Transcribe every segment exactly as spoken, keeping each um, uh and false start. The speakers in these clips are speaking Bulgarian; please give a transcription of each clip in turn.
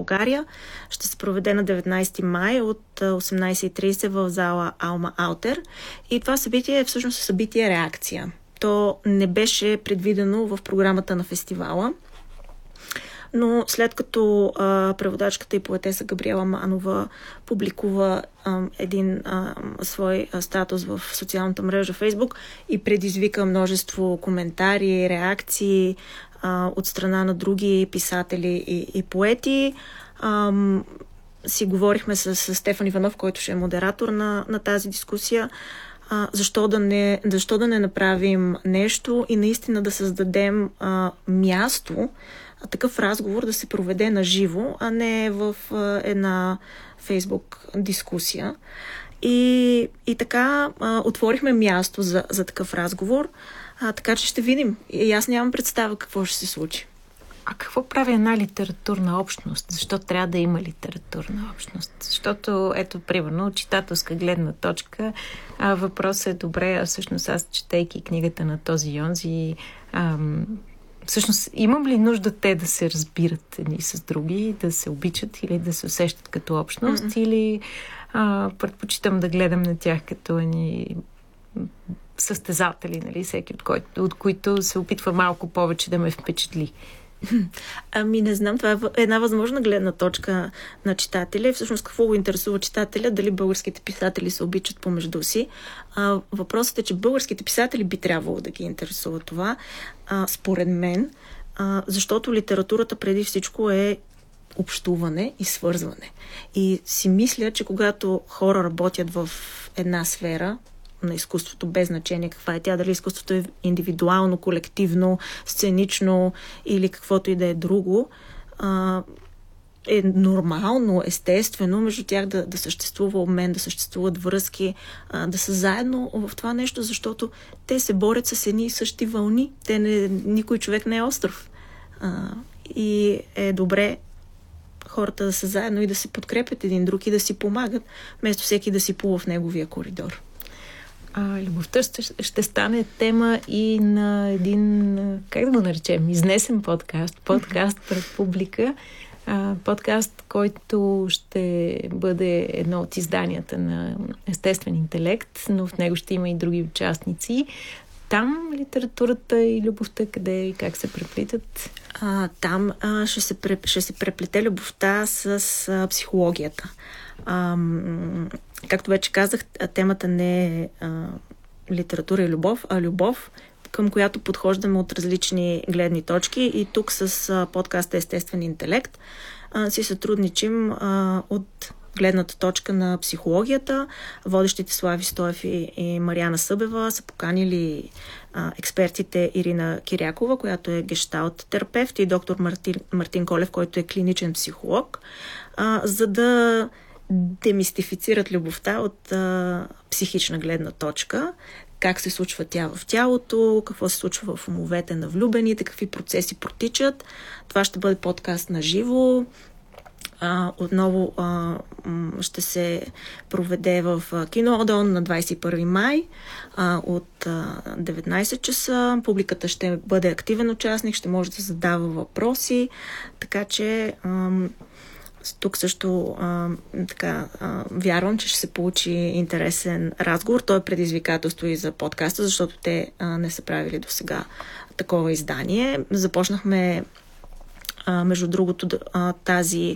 България. Ще се проведе на деветнайсети май от осемнайсет и трийсет в зала Алма Аутер. И това събитие е всъщност събитие реакция. То не беше предвидено в програмата на фестивала, но след като а, преводачката и поетеса Габриела Манова публикува а, един а, свой а, статус в социалната мрежа Фейсбук и предизвика множество коментари, реакции а, от страна на други писатели и, и поети, а, си говорихме с, с Стефан Иванов, който ще е модератор на, на тази дискусия. А, защо, да не, защо да не направим нещо и наистина да създадем а, място, а, такъв разговор да се проведе на живо, а не в а, една Фейсбук дискусия. И, и така а, отворихме място за, за такъв разговор, а, така че ще видим. И аз нямам представа какво ще се случи. А какво прави една литературна общност? Защо трябва да има литературна общност? Защото, ето, примерно, от читателска гледна точка, а, въпросът е добре, а всъщност аз, четейки книгата на този и онзи, ам, всъщност имам ли нужда те да се разбират едни с други, да се обичат или да се усещат като общност, mm-hmm. или а, предпочитам да гледам на тях като едни състезатели, нали, всеки от, който, от които се опитва малко повече да ме впечатли? Ами не знам, това е една възможна гледна точка на читателя. Всъщност какво го интересува читателя? Дали българските писатели се обичат помежду си? А, въпросът е, че българските писатели би трябвало да ги интересува това, а, според мен, а, защото литературата преди всичко е общуване и свързване. И си мисля, че когато хора работят в една сфера на изкуството, без значение каква е тя, дали изкуството е индивидуално, колективно, сценично или каквото и да е друго, а, е нормално, естествено, между тях да, да съществува обмен, да съществуват връзки, а, да са заедно в това нещо, защото те се борят с едни и същи вълни. Те не, никой човек не е остров. А, и е добре хората да са заедно и да се подкрепят един друг и да си помагат, вместо всеки да си плува в неговия коридор. А, любовта ще, ще стане тема и на един, как да го наречем, изнесен подкаст, подкаст пред публика, а, подкаст, който ще бъде едно от изданията на Естествен интелект, но в него ще има и други участници. Там литературата и любовта къде и как се преплитат? А, там а, ще, се, ще се преплете любовта с а, психологията. А, както вече казах, темата не е а, литература и любов, а любов, към която подхождаме от различни гледни точки. И тук с а, подкаста Естествен интелект а, си сътрудничим а, от гледната точка на психологията. Водещите Слави Стоев и, и Мариана Събева са поканили а, експертите Ирина Кирякова, която е гешталт терапевт, и доктор Мартин, Мартин Колев, който е клиничен психолог, а, за да демистифицират любовта от а, психична гледна точка, как се случва тя в тялото, какво се случва в умовете на влюбените, какви процеси протичат. Това ще бъде подкаст на живо. А, отново а, ще се проведе в Кино Одон на двайсет и първи май а, от а, деветнайсет часа. Публиката ще бъде активен участник, ще може да задава въпроси, така че а, тук също а, така, а, вярвам, че ще се получи интересен разговор. То е предизвикателство и за подкаста, защото те а, не са правили до сега такова издание. Започнахме а, между другото а, тази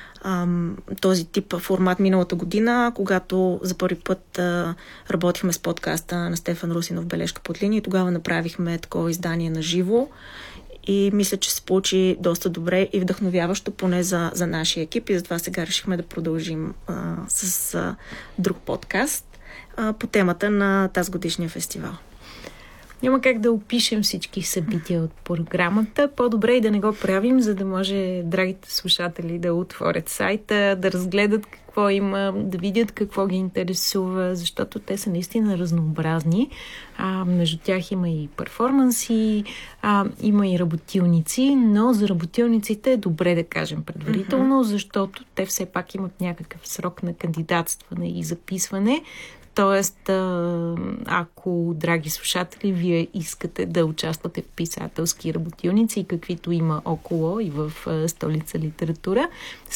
този тип формат миналата година, когато за първи път а, работихме с подкаста на Стефан Русинов "Бележка под линия", и тогава направихме такова издание на живо и мисля, че се получи доста добре и вдъхновяващо, поне за, за нашия екип, и затова сега решихме да продължим а, с а, друг подкаст а, по темата на тази годишния фестивал. Няма как да опишем всички събития от програмата. По-добре и да не го правим, за да може драгите слушатели да отворят сайта, да разгледат какво има, да видят какво ги интересува, защото те са наистина разнообразни. А, между тях има и перформанси, а, има и работилници, но за работилниците е добре да кажем предварително, mm-hmm. защото те все пак имат някакъв срок на кандидатстване и записване. Тоест, ако, драги слушатели, вие искате да участвате в писателски работилници, каквито има около и в Столица литература,